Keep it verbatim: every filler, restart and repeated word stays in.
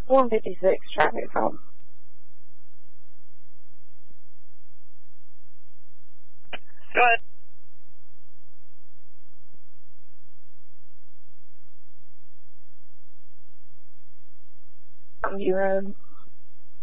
one fifty-six traffic call. Go ahead. Mountain View Road.